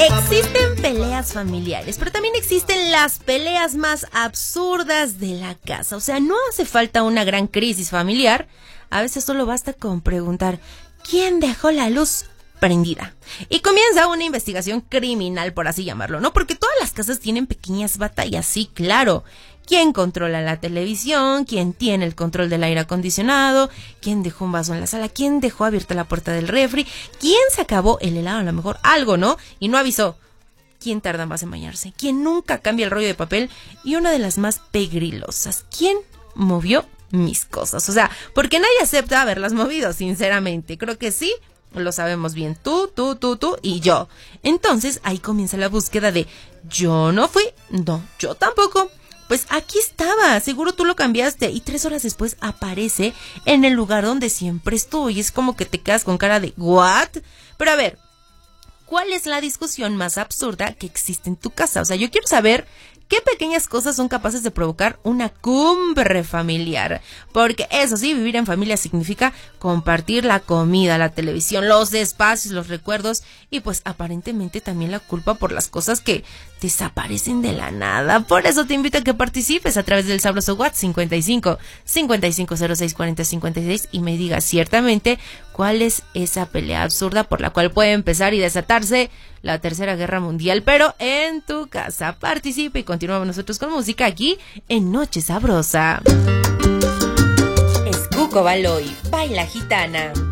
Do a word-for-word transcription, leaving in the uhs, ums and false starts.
Existen peleas familiares, pero también existen las peleas más absurdas de la casa. O sea, no hace falta una gran crisis familiar. A veces solo basta con preguntar, ¿quién dejó la luz prendida? Y comienza una investigación criminal, por así llamarlo, ¿no? Porque todas las casas tienen pequeñas batallas, sí, claro. ¿Quién controla la televisión? ¿Quién tiene el control del aire acondicionado? ¿Quién dejó un vaso en la sala? ¿Quién dejó abierta la puerta del refri? ¿Quién se acabó el helado? A lo mejor algo, ¿no? Y no avisó. ¿Quién tarda más en bañarse? ¿Quién nunca cambia el rollo de papel? Y una de las más pegrilosas, ¿quién movió mis cosas? O sea, porque nadie acepta haberlas movido, sinceramente. Creo que sí, lo sabemos bien. Tú, tú, tú, tú y yo. Entonces, ahí comienza la búsqueda de yo no fui, no, yo tampoco. Pues aquí estaba, seguro tú lo cambiaste y tres horas después aparece en el lugar donde siempre estuvo y es como que te quedas con cara de ¿what? Pero a ver, ¿cuál es la discusión más absurda que existe en tu casa? O sea, yo quiero saber qué pequeñas cosas son capaces de provocar una cumbre familiar. Porque eso sí, vivir en familia significa compartir la comida, la televisión, los espacios, los recuerdos y pues aparentemente también la culpa por las cosas que desaparecen de la nada. Por eso te invito a que participes a través del sabroso WhatsApp cincuenta y cinco, cincuenta y cinco cero seis cuarenta cincuenta y seis y me digas ciertamente cuál es esa pelea absurda por la cual puede empezar y desatarse la tercera guerra mundial, pero en tu casa. Participa y continuamos nosotros con música aquí en Noche Sabrosa. Es Cuco Baloy, Baila Gitana.